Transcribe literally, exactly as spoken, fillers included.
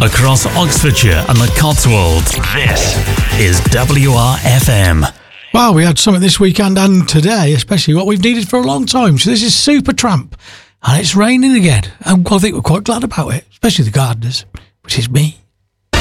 across Oxfordshire and the Cotswolds. This is W R F M. Well, we had something this weekend and today, especially what we've needed for a long time. So this is Supertramp, and it's raining again. And I think we're quite glad about it, especially the gardeners, which is me.